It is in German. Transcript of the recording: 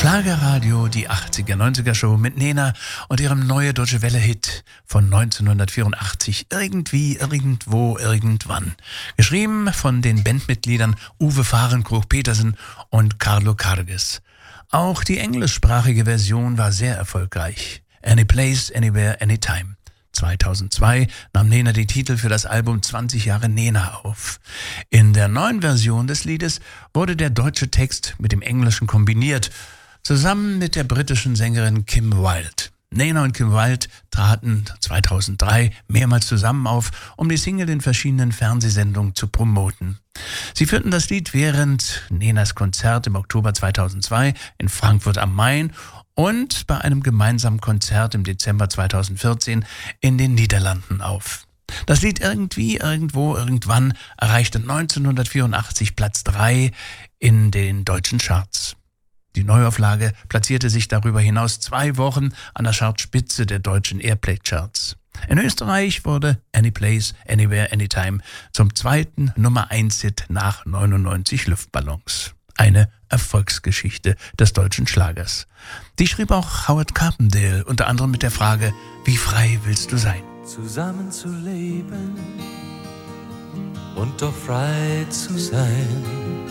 Schlagerradio, die 80er, 90er Show mit Nena und ihrem Neue Deutsche Welle Hit von 1984, Irgendwie, Irgendwo, Irgendwann. Geschrieben von den Bandmitgliedern Uwe Fahrenkrug-Petersen und Carlo Carges. Auch die englischsprachige Version war sehr erfolgreich. Any Place, Anywhere, Anytime. 2002 nahm Nena die Titel für das Album 20 Jahre Nena auf. In der neuen Version des Liedes wurde der deutsche Text mit dem englischen kombiniert, zusammen mit der britischen Sängerin Kim Wilde. Nena und Kim Wilde traten 2003 mehrmals zusammen auf, um die Single in verschiedenen Fernsehsendungen zu promoten. Sie führten das Lied während Nenas Konzert im Oktober 2002 in Frankfurt am Main und bei einem gemeinsamen Konzert im Dezember 2014 in den Niederlanden auf. Das Lied Irgendwie, Irgendwo, Irgendwann erreichte 1984 Platz 3 in den deutschen Charts. Die Neuauflage platzierte sich darüber hinaus 2 Wochen an der Chartspitze der deutschen Airplay-Charts. In Österreich wurde Any Place, Anywhere, Anytime zum zweiten Nummer-1-Hit nach 99 Luftballons. Eine Erfolgsgeschichte des deutschen Schlagers. Die schrieb auch Howard Carpendale, unter anderem mit der Frage, wie frei willst du sein? Zusammen zu leben und doch frei zu sein.